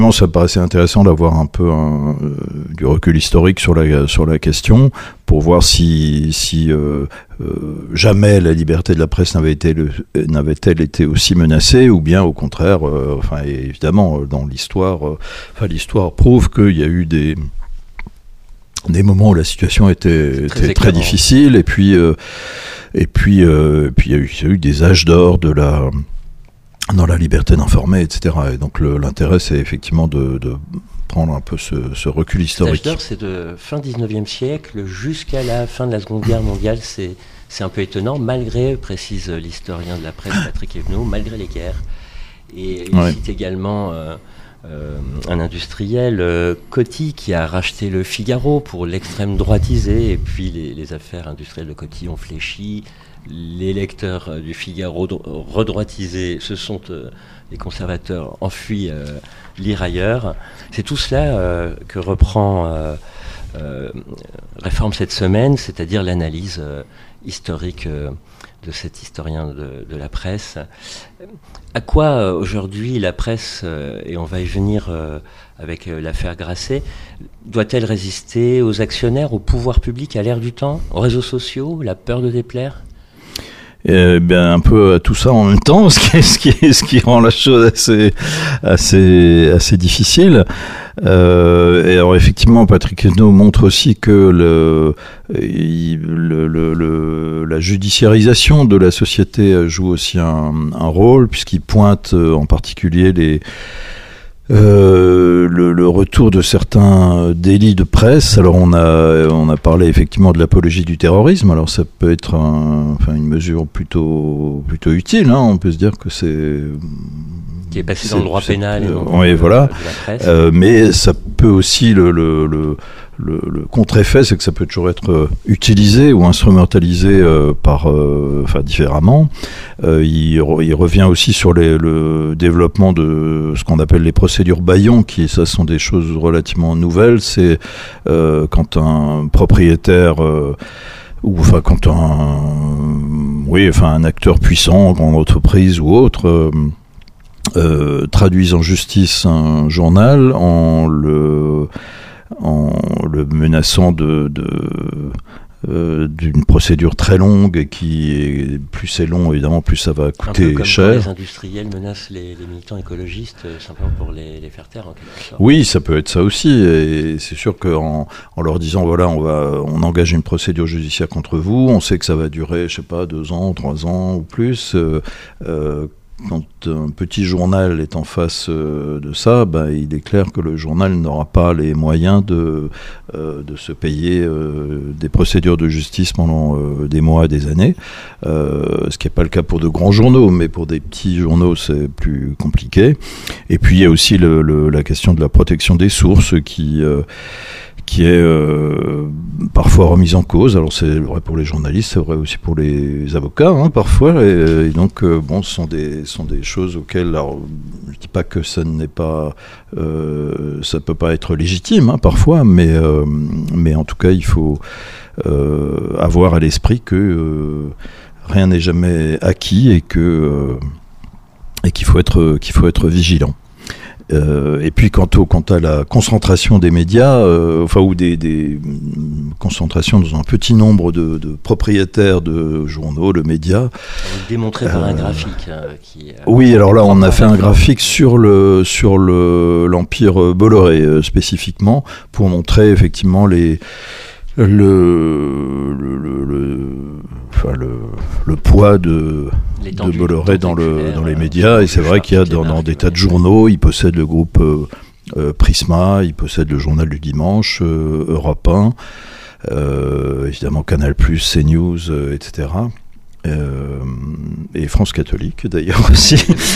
Ça me paraissait intéressant d'avoir un peu du recul historique sur la question pour voir si jamais la liberté de la presse n'avait-elle été aussi menacée, ou bien au contraire, évidemment dans l'histoire, l'histoire prouve qu'il y a eu des moments où la situation était très difficile, et puis il y a eu des âges d'or dans la liberté d'informer, etc. Et donc l'intérêt, c'est effectivement de prendre un peu ce recul historique. L'âge d'or, c'est de fin 19e siècle jusqu'à la fin de la Seconde Guerre mondiale. C'est un peu étonnant, malgré, précise l'historien de la presse Patrick Evenot, malgré les guerres. Et il cite également un industriel, Coty, qui a racheté le Figaro pour l'extrême droitisé, et puis les affaires industrielles de Coty ont fléchi. Les lecteurs du Figaro redroitisés se sont, les conservateurs, enfuis lire ailleurs. C'est tout cela que reprend Réforme cette semaine, c'est-à-dire l'analyse historique de cet historien de la presse. À quoi aujourd'hui la presse, et on va y venir avec l'affaire Grasset, doit-elle résister aux actionnaires, au pouvoir public, à l'ère du temps, aux réseaux sociaux, la peur de déplaire ? Un peu à tout ça en même temps, ce qui rend la chose assez difficile. Et alors effectivement, Patrick Evenot montre aussi que la judiciarisation de la société joue aussi un rôle, puisqu'il pointe en particulier le retour de certains délits de presse. Alors on a parlé effectivement de l'apologie du terrorisme. Alors ça peut être une mesure plutôt utile, hein. On peut se dire que qui est passé dans le droit pénal et dans oui, voilà. De la presse. Mais ça peut aussi le contre-effet, c'est que ça peut toujours être utilisé ou instrumentalisé différemment. Il revient aussi sur le développement de ce qu'on appelle les procédures bâillons, ça sont des choses relativement nouvelles. C'est quand un propriétaire quand un acteur puissant, grande entreprise ou autre, traduisent en justice un journal en le menaçant d'une procédure très longue, et plus c'est long, évidemment, plus ça va coûter un peu comme cher. Quand les industriels menacent les militants écologistes simplement pour les faire taire en quelque sorte. Oui, ça peut être ça aussi, et c'est sûr qu'en leur disant voilà, on engage une procédure judiciaire contre vous, on sait que ça va durer, 2 ans, 3 ans ou plus. Quand un petit journal est en face de ça, il est clair que le journal n'aura pas les moyens de se payer des procédures de justice pendant des mois, des années. Ce qui n'est pas le cas pour de grands journaux, mais pour des petits journaux, c'est plus compliqué. Et puis il y a aussi la question de la protection des sources qui est parfois remise en cause. Alors c'est vrai pour les journalistes, c'est vrai aussi pour les avocats, hein, parfois. Et donc ce sont des choses auxquelles, alors je dis pas que ça n'est pas, ça peut pas être légitime, hein, parfois, mais en tout cas il faut avoir à l'esprit que rien n'est jamais acquis, et qu'il faut être vigilant. Et puis quant à la concentration des médias, ou des concentrations dans un petit nombre de propriétaires de journaux, de médias. Démontré par un graphique. Oui, alors là on a fait un graphique sur l'Empire Bolloré spécifiquement, pour montrer effectivement le poids de Bolloré dans les médias. Et c'est vrai qu'il y a dans des tas de journaux, il possède le groupe Prisma, il possède le journal du dimanche, Europe 1, évidemment Canal+, CNews, etc. Et France Catholique d'ailleurs aussi.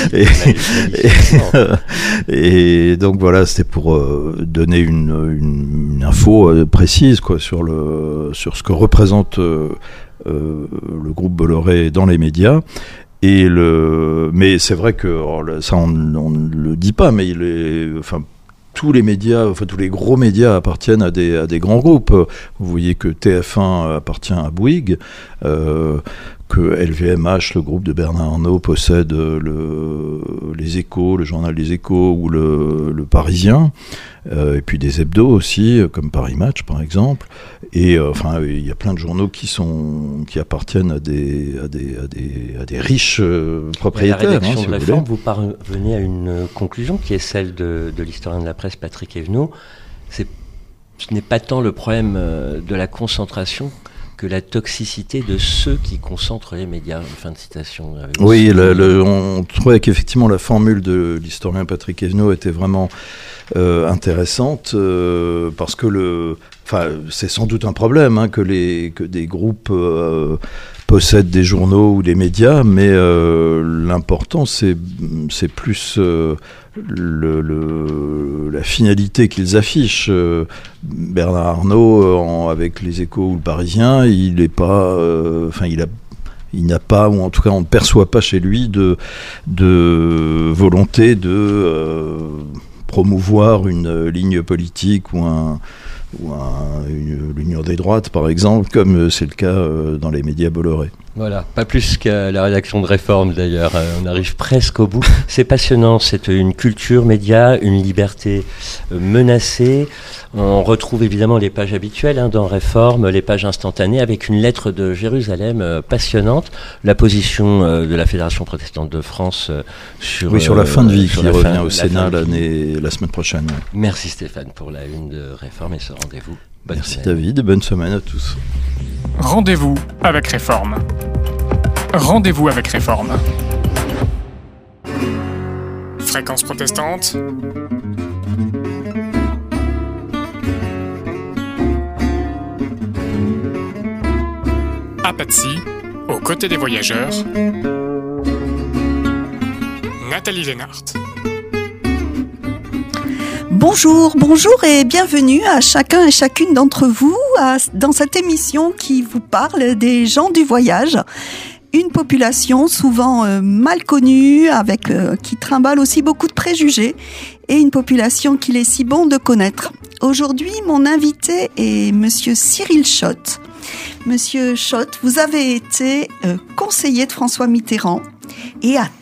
Et donc voilà, c'était pour donner une info précise sur ce que représente le groupe Bolloré dans les médias. Mais c'est vrai que ça on ne le dit pas, mais tous les médias, tous les gros médias appartiennent à des grands groupes. Vous voyez que TF1 appartient à Bouygues, donc LVMH, le groupe de Bernard Arnault, possède les Échos, le journal des Échos ou le Parisien, et puis des hebdos aussi, comme Paris Match par exemple. Et enfin, il y a plein de journaux qui appartiennent à des riches propriétaires. La rédaction si de Réforme, vous parvenez à une conclusion qui est celle de l'historien de la presse Patrick Evenot. Ce n'est pas tant le problème de la concentration que la toxicité de ceux qui concentrent les médias. Fin de citation. Oui, on trouvait qu'effectivement la formule de l'historien Patrick Evenot était vraiment intéressante parce que c'est sans doute un problème que des groupes possèdent des journaux ou des médias, mais l'important c'est plus la finalité qu'ils affichent. Bernard Arnault, avec les Échos ou le Parisien, il n'a pas, ou en tout cas on ne perçoit pas chez lui de volonté de promouvoir une ligne politique ou l'union des droites, par exemple, comme c'est le cas dans les médias Bolloré. Voilà, pas plus qu'à la rédaction de Réforme d'ailleurs, on arrive presque au bout. C'est passionnant, c'est une culture média, une liberté menacée. On retrouve évidemment les pages habituelles dans Réforme, les pages instantanées, avec une lettre de Jérusalem passionnante, la position de la Fédération protestante de France sur la fin de vie qui revient au Sénat la semaine prochaine. Merci Stéphane pour la une de Réforme et ce rendez-vous. Merci David, bonne semaine à tous. Rendez-vous avec Réforme. Rendez-vous avec Réforme. Fréquence protestante. Apathie, aux côtés des voyageurs. Nathalie Lénart. Bonjour et bienvenue à chacun et chacune d'entre vous dans cette émission qui vous parle des gens du voyage. Une population souvent mal connue, qui trimballe aussi beaucoup de préjugés, et une population qu'il est si bon de connaître. Aujourd'hui, mon invité est Monsieur Cyril Schott. Monsieur Schott, vous avez été conseiller de François Mitterrand et à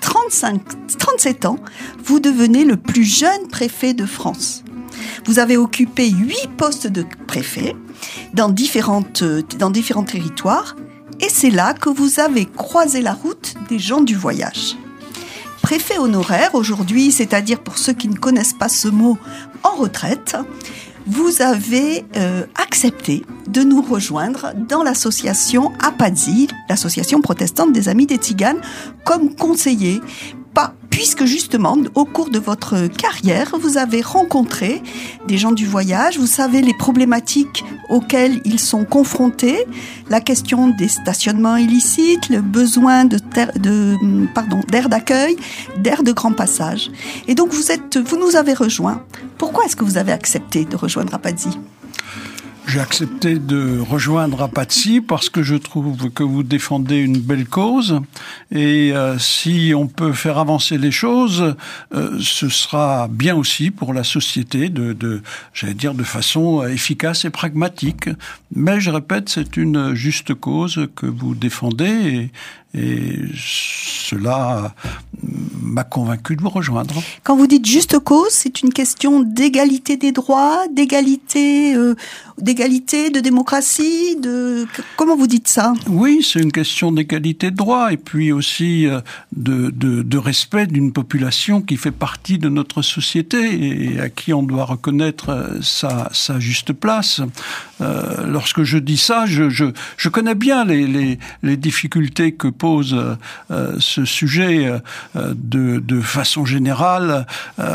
37 ans, vous devenez le plus jeune préfet de France. Vous avez occupé 8 postes de préfet dans différents territoires et c'est là que vous avez croisé la route des gens du voyage. Préfet honoraire aujourd'hui, c'est-à-dire pour ceux qui ne connaissent pas ce mot, en retraite, vous avez accepté de nous rejoindre dans l'association APADSI, l'association protestante des Amis des Tziganes, comme conseiller. Puisque justement, au cours de votre carrière, vous avez rencontré des gens du voyage, vous savez les problématiques auxquelles ils sont confrontés, la question des stationnements illicites, le besoin d'air d'accueil, d'air de grand passage. Et donc vous nous avez rejoints. Pourquoi est-ce que vous avez accepté de rejoindre APADSI ? J'ai accepté de rejoindre APADSI parce que je trouve que vous défendez une belle cause et si on peut faire avancer les choses, ce sera bien aussi pour la société j'allais dire de façon efficace et pragmatique. Mais je répète, c'est une juste cause que vous défendez et cela m'a convaincu de vous rejoindre. Quand vous dites juste cause, c'est une question d'égalité des droits, d'égalité, de démocratie, comment vous dites ça ? Oui, c'est une question d'égalité de droits et puis aussi de respect d'une population qui fait partie de notre société et à qui on doit reconnaître sa juste place. Lorsque je dis ça, je connais bien les difficultés que pose ce sujet de façon générale.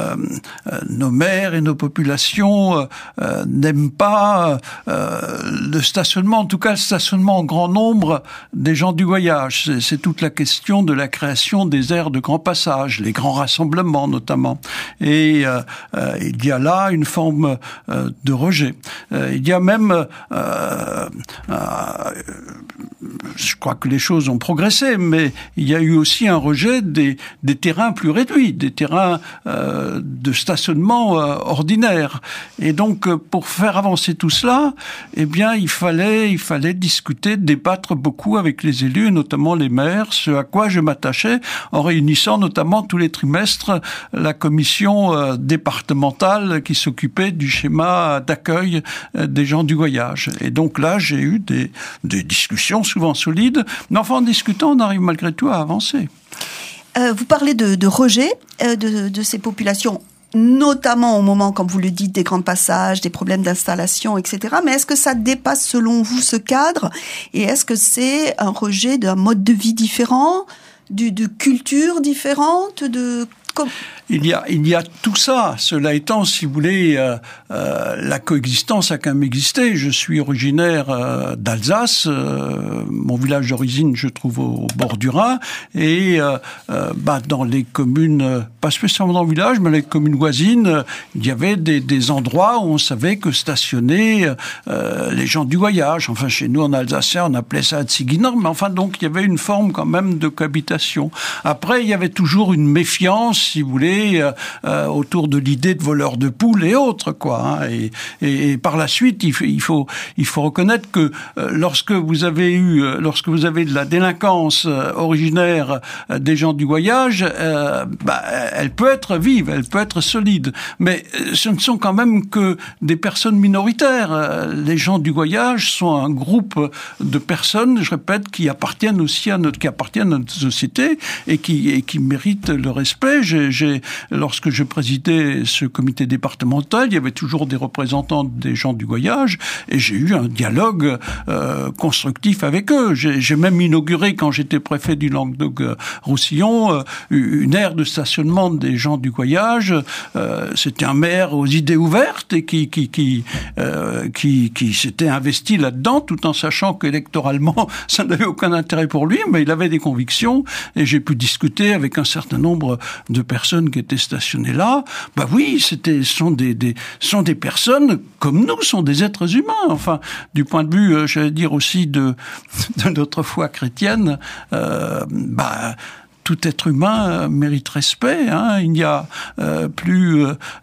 Nos maires et nos populations n'aiment pas le stationnement, en tout cas le stationnement en grand nombre des gens du voyage. C'est toute la question de la création des aires de grand passage, les grands rassemblements notamment. Et il y a là une forme de rejet. Il y a même, je crois que les choses ont progressé intéressés, mais il y a eu aussi un rejet des terrains plus réduits, des terrains de stationnement ordinaires. Et donc, pour faire avancer tout cela, eh bien, il fallait discuter, débattre beaucoup avec les élus, notamment les maires, ce à quoi je m'attachais en réunissant notamment tous les trimestres la commission départementale qui s'occupait du schéma d'accueil des gens du voyage. Et donc là, j'ai eu des discussions souvent solides, mais enfin, en discutant, on arrive malgré tout à avancer. Vous parlez de rejet de ces populations, notamment au moment, comme vous le dites, des grands passages, des problèmes d'installation, etc. Mais est-ce que ça dépasse, selon vous, ce cadre? Et est-ce que c'est un rejet d'un mode de vie différent, de culture différente, Il y a tout ça. Cela étant, si vous voulez, la coexistence a quand même existé. Je suis originaire d'Alsace. Mon village d'origine, je trouve au bord du Rhin. Et dans les communes, pas spécialement dans le village, mais les communes voisines, il y avait des endroits où on savait que stationnaient les gens du voyage. Enfin, chez nous, en Alsacien, on appelait ça Zigener. Mais enfin, donc, il y avait une forme quand même de cohabitation. Après, il y avait toujours une méfiance, si vous voulez, autour de l'idée de voleurs de poules et autres, quoi. Hein. Et par la suite, il faut reconnaître que lorsque vous avez de la délinquance originaire des gens du voyage, elle peut être vive, elle peut être solide, mais ce ne sont quand même que des personnes minoritaires. Les gens du voyage sont un groupe de personnes, je répète, qui appartiennent aussi à notre société et qui méritent le respect. Lorsque je présidais ce comité départemental, il y avait toujours des représentants des gens du voyage et j'ai eu un dialogue constructif avec eux. J'ai même inauguré, quand j'étais préfet du Languedoc-Roussillon, une aire de stationnement des gens du voyage. C'était un maire aux idées ouvertes et qui s'était investi là-dedans, tout en sachant qu'électoralement, ça n'avait aucun intérêt pour lui, mais il avait des convictions et j'ai pu discuter avec un certain nombre de personnes qui étaient stationnées là. Oui, sont des personnes comme nous, sont des êtres humains. Enfin, du point de vue, j'allais dire aussi de notre foi chrétienne, tout être humain mérite respect. Hein. Il n'y a plus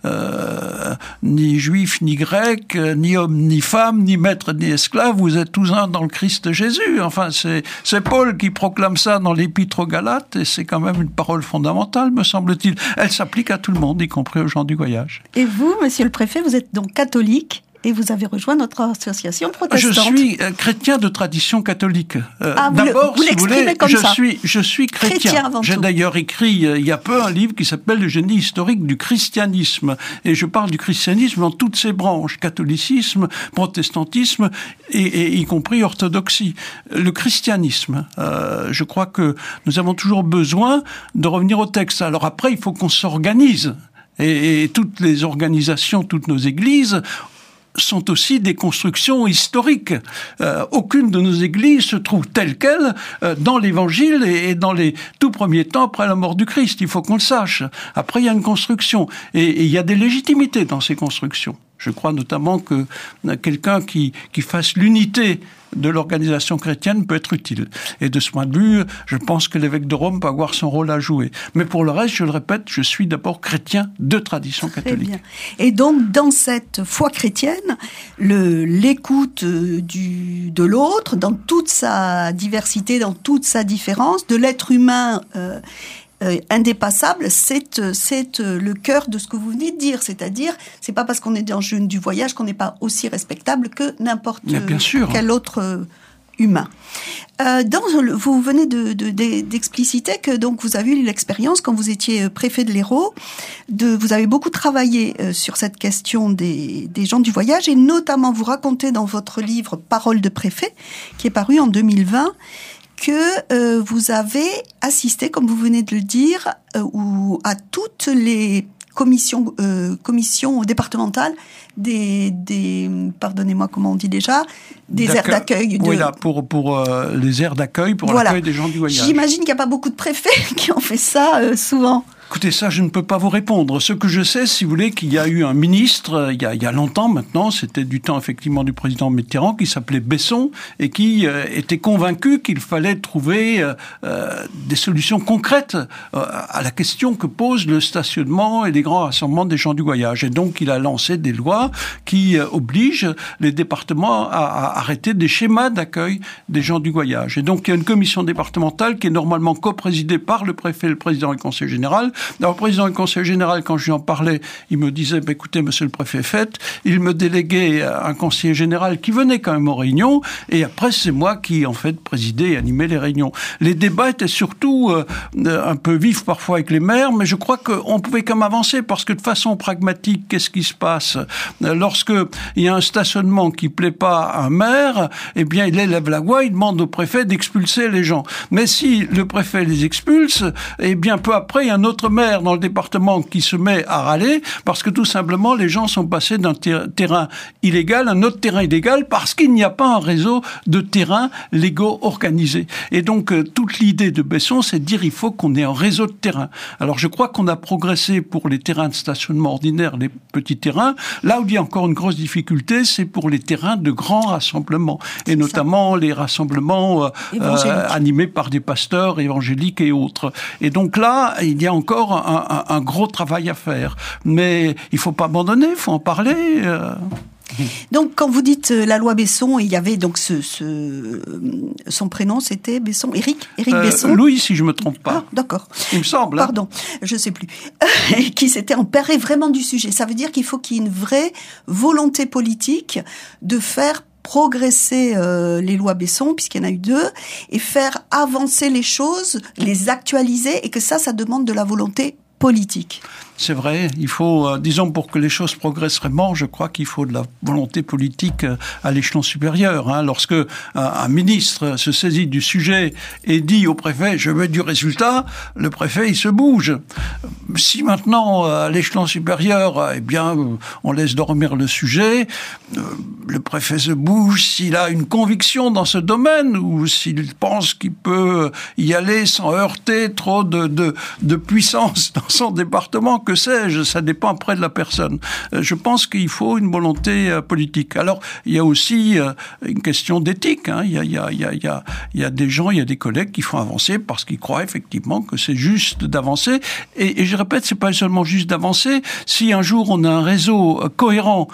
ni juif, ni grec, ni homme, ni femme, ni maître, ni esclave. Vous êtes tous un dans le Christ Jésus. Enfin, c'est Paul qui proclame ça dans l'Épître aux Galates, et c'est quand même une parole fondamentale, me semble-t-il. Elle s'applique à tout le monde, y compris aux gens du voyage. Et vous, monsieur le préfet, vous êtes donc catholique et vous avez rejoint notre association protestante. Je suis chrétien de tradition catholique. D'abord, si vous voulez, je suis chrétien. J'ai d'ailleurs écrit il y a peu un livre qui s'appelle Le génie historique du christianisme. Et je parle du christianisme dans toutes ses branches, catholicisme, protestantisme et y compris orthodoxie. Le christianisme, je crois que nous avons toujours besoin de revenir au texte. Alors après, il faut qu'on s'organise. Et toutes les organisations, toutes nos églises sont aussi des constructions historiques. Aucune de nos églises se trouve telle qu'elle dans l'Évangile et dans les tout premiers temps après la mort du Christ. Il faut qu'on le sache. Après, il y a une construction. Et il y a des légitimités dans ces constructions. Je crois notamment que quelqu'un qui fasse l'unité de l'organisation chrétienne peut être utile. Et de ce point de vue, je pense que l'évêque de Rome peut avoir son rôle à jouer. Mais pour le reste, je le répète, je suis d'abord chrétien de tradition catholique. Très bien. Et donc, dans cette foi chrétienne, l'écoute de l'autre, dans toute sa diversité, dans toute sa différence, de l'être humain indépassable, c'est le cœur de ce que vous venez de dire. C'est-à-dire, c'est pas parce qu'on est dans du voyage qu'on n'est pas aussi respectable que n'importe quel autre humain. Vous venez d'expliciter que donc vous avez eu l'expérience quand vous étiez préfet de l'Hérault, vous avez beaucoup travaillé sur cette question des gens du voyage, et notamment vous racontez dans votre livre Paroles de préfet, qui est paru en 2020, que vous avez assisté, comme vous venez de le dire, à toutes les commissions départementales pardonnez-moi, comment on dit déjà, des aires d'accueil. Voilà, pour les aires d'accueil, pour l'accueil des gens du voyage. J'imagine qu'il n'y a pas beaucoup de préfets qui ont fait ça souvent. Écoutez, ça, je ne peux pas vous répondre. Ce que je sais, si vous voulez, qu'il y a eu un ministre, il y a longtemps maintenant, c'était du temps effectivement du président Mitterrand, qui s'appelait Besson, et qui était convaincu qu'il fallait trouver des solutions concrètes à la question que pose le stationnement et les grands rassemblements des gens du voyage. Et donc, il a lancé des lois qui obligent les départements à arrêter des schémas d'accueil des gens du voyage. Et donc, il y a une commission départementale qui est normalement coprésidée par le préfet, le président et le conseiller général. Alors, le président et le conseiller général, quand je lui en parlais, il me disait, écoutez, monsieur le préfet, faites. Il me déléguait un conseiller général qui venait quand même aux réunions. Et après, c'est moi qui, en fait, présidais et animais les réunions. Les débats étaient surtout un peu vifs parfois avec les maires, mais je crois qu'on pouvait quand même avancer parce que de façon pragmatique, qu'est-ce qui se passe? Lorsque il y a un stationnement qui plaît pas à un maire, eh bien, il élève la voix, il demande au préfet d'expulser les gens. Mais si le préfet les expulse, eh bien, peu après, il y a un autre maire dans le département qui se met à râler parce que tout simplement, les gens sont passés d'un terrain illégal à un autre terrain illégal parce qu'il n'y a pas un réseau de terrains légaux organisés. Et donc, toute l'idée de Besson, c'est de dire il faut qu'on ait un réseau de terrains. Alors, je crois qu'on a progressé pour les terrains de stationnement ordinaires, les petits terrains. Là où il y a encore une grosse difficulté, c'est pour les terrains de grands rassemblements, et notamment les rassemblements animés par des pasteurs évangéliques et autres. Et donc là, il y a encore un gros travail à faire. Mais il ne faut pas abandonner, il faut en parler. Donc, quand vous dites la loi Besson, il y avait donc son prénom, c'était Besson, Éric Besson. Louis, si je me trompe pas. Ah, d'accord. Il me semble. Pardon, je sais plus. Qui s'était emparé vraiment du sujet. Ça veut dire qu'il faut qu'il y ait une vraie volonté politique de faire progresser les lois Besson, puisqu'il y en a eu 2, et faire avancer les choses, les actualiser, et que ça demande de la volonté politique. C'est vrai, il faut, disons, pour que les choses progressent vraiment, je crois qu'il faut de la volonté politique à l'échelon supérieur. Hein. Lorsque un ministre se saisit du sujet et dit au préfet « je veux du résultat », le préfet, il se bouge. Si maintenant, à l'échelon supérieur, eh bien, on laisse dormir le sujet, le préfet se bouge s'il a une conviction dans ce domaine ou s'il pense qu'il peut y aller sans heurter trop de puissance dans son département, que sais-je, ça dépend après de la personne. Je pense qu'il faut une volonté politique. Alors, il y a aussi une question d'éthique. Hein. Il y a des gens, il y a des collègues qui font avancer parce qu'ils croient effectivement que c'est juste d'avancer. Et je répète, c'est pas seulement juste d'avancer. Si un jour on a un réseau cohérent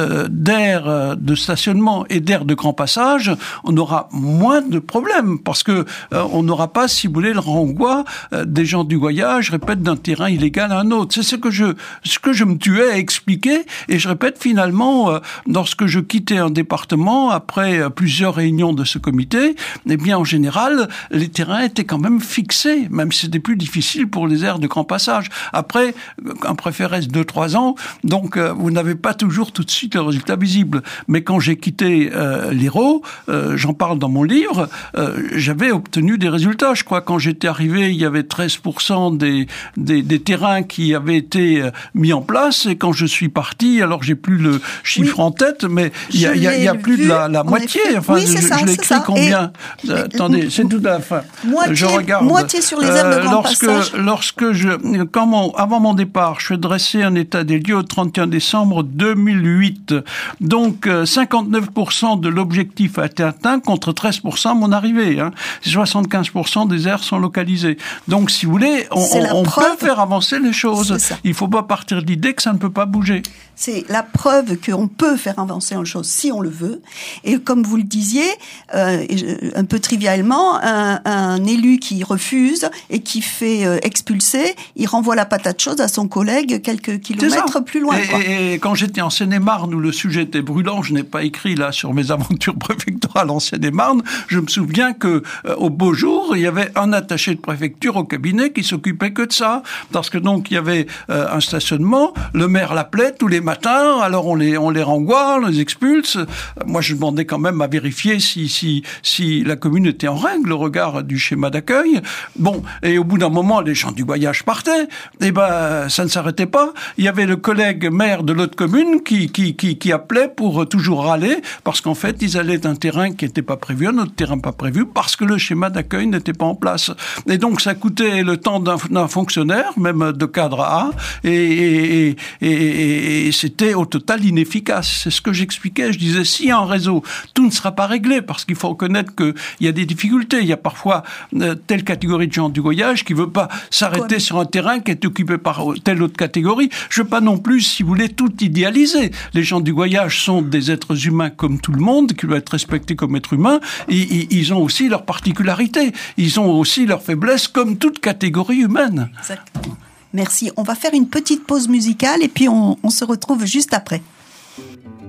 d'aires de stationnement et d'aires de grand passage, on aura moins de problèmes parce que on n'aura pas, si vous voulez, le renvoi des gens du voyage, je répète, d'un terrain illégal à un autre. C'est ce que je me tuais à expliquer. Et je répète, finalement, lorsque je quittais un département, après plusieurs réunions de ce comité, eh bien, en général, les terrains étaient quand même fixés, même si c'était plus difficile pour les aires de grand passage. Après, un préfet reste 2-3 ans, donc vous n'avez pas toujours tout de suite le résultat visible. Mais quand j'ai quitté l'Hérault, j'en parle dans mon livre, j'avais obtenu des résultats. Je crois, quand j'étais arrivé, il y avait 13% des terrains qui avaient été mis en place, et quand je suis parti, alors j'ai plus le chiffre en tête, mais il y a plus de la moitié. Enfin, oui, je l'ai écrit combien? Attendez, c'est tout à la fin. Je regarde. Moitié sur les aires de grand passage. Avant mon départ, je suis dressé un état des lieux au 31 décembre 2008. Donc, 59% de l'objectif a été atteint contre 13% à mon arrivée. 75% des aires sont localisées. Donc, si vous voulez, on peut faire avancer les choses. Il ne faut pas partir de l'idée que ça ne peut pas bouger. C'est la preuve qu'on peut faire avancer les choses si on le veut. Et comme vous le disiez, un peu trivialement, un élu qui refuse et qui fait expulser, il renvoie la patate chaude à son collègue quelques kilomètres plus loin. Et quand j'étais en Seine-et-Marne, où le sujet était brûlant, je n'ai pas écrit là sur mes aventures préfectorales en Seine-et-Marne, je me souviens que au beau jour, il y avait un attaché de préfecture au cabinet qui s'occupait que de ça, parce que donc il y avait un stationnement, le maire l'appelait tous les matins, alors on les renvoie, on les expulse. Moi, je demandais quand même à vérifier si la commune était en règle au regard du schéma d'accueil. Bon, et au bout d'un moment, les gens du voyage partaient. Et ben, ça ne s'arrêtait pas. Il y avait le collègue maire de l'autre commune qui appelait pour toujours râler, parce qu'en fait, ils allaient d'un terrain terrain qui n'était pas prévu, un autre terrain pas prévu, parce que le schéma d'accueil n'était pas en place. Et donc ça coûtait le temps d'un fonctionnaire, même de cadre A, et c'était au total inefficace. C'est ce que j'expliquais. Je disais, s'il y a un réseau, tout ne sera pas réglé, parce qu'il faut reconnaître qu'il y a des difficultés. Il y a parfois telle catégorie de gens du voyage qui ne veut pas s'arrêter sur un terrain qui est occupé par telle autre catégorie. Je ne veux pas non plus, si vous voulez, tout idéaliser. Les gens du voyage sont des êtres humains comme tout le monde, qui doivent être respectés comme êtres humains. Ils ont aussi leurs particularités. Ils ont aussi leurs faiblesses comme toute catégorie humaine. Exactement. Merci. On va faire une petite pause musicale et puis on se retrouve juste après.